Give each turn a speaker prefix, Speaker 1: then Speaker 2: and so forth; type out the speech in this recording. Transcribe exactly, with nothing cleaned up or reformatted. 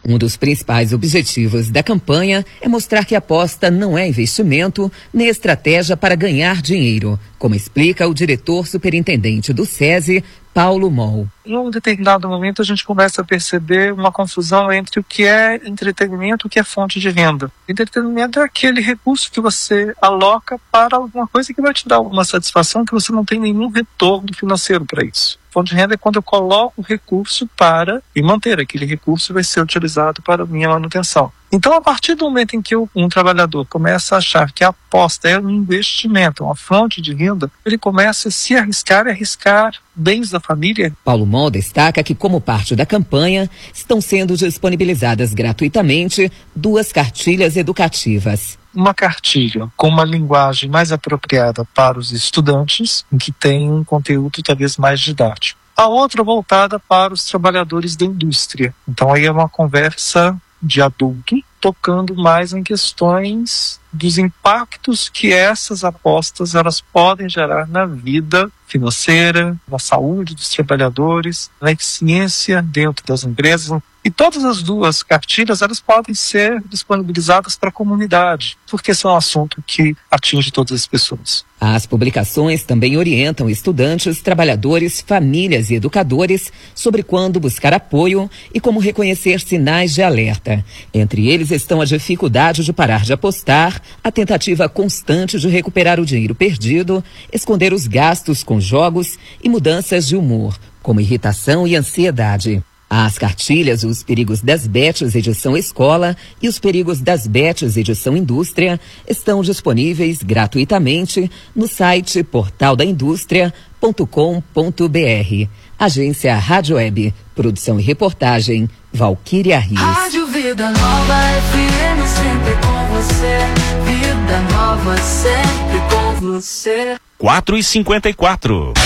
Speaker 1: Um dos principais objetivos da campanha é mostrar que a aposta não é investimento nem estratégia para ganhar dinheiro, como explica o diretor superintendente do SESI, Paulo Moll.
Speaker 2: Em um determinado momento a gente começa a perceber uma confusão entre o que é entretenimento e o que é fonte de renda. Entretenimento é aquele recurso que você aloca para alguma coisa que vai te dar alguma satisfação que você não tem nenhum retorno financeiro para isso. Fonte de renda é quando eu coloco o recurso para me manter. Aquele recurso vai ser utilizado para minha manutenção. Então, a partir do momento em que eu, um trabalhador começa a achar que a aposta é um investimento, uma fonte de renda, ele começa a se arriscar e arriscar bens da família.
Speaker 1: Paulo Moll destaca que, como parte da campanha, estão sendo disponibilizadas gratuitamente duas cartilhas educativas.
Speaker 2: Uma cartilha com uma linguagem mais apropriada para os estudantes, em que tem um conteúdo talvez mais didático. A outra voltada para os trabalhadores da indústria. Então aí é uma conversa de adulto, tocando mais em questões dos impactos que essas apostas elas podem gerar na vida financeira, na saúde dos trabalhadores, na eficiência dentro das empresas. E todas as duas cartilhas elas podem ser disponibilizadas para a comunidade, porque esse é um assunto que atinge todas as pessoas.
Speaker 1: As publicações também orientam estudantes, trabalhadores, famílias e educadores sobre quando buscar apoio e como reconhecer sinais de alerta. Entre eles estão a dificuldade de parar de apostar, a tentativa constante de recuperar o dinheiro perdido, esconder os gastos com jogos e mudanças de humor, como irritação e ansiedade. As cartilhas Os Perigos das Bets edição Escola e Os Perigos das Bets edição Indústria estão disponíveis gratuitamente no site portal da indústria ponto com ponto br. Agência Rádio Web, produção e reportagem, Valquíria Rios.
Speaker 3: Rádio Vida Nova F M, sempre com você. Vida Nova, sempre com você.
Speaker 4: quatro e cinquenta e quatro.